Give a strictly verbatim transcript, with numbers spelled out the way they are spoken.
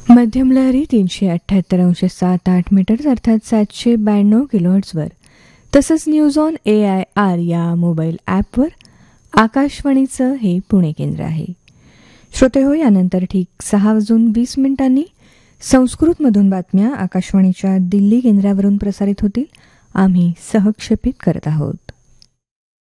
मध्यम लहरी तीनशे अठ्ठ्याहत्तर अंश सात आठ मीटर्स अर्थात सातशे ब्याण्णव किलोहर्ट्झवर, तसंच news on A I R या मोबाईल ॲपवर आकाशवाणीचं हे पुणे केंद्र आहे. श्रोते हो, यानंतर ठीक सहा वाजून वीस मिनिटांनी संस्कृतमधून बातम्या आकाशवाणीच्या दिल्ली केंद्रावरून प्रसारित होतील. आम्ही सहक्षेपित करत आहोत.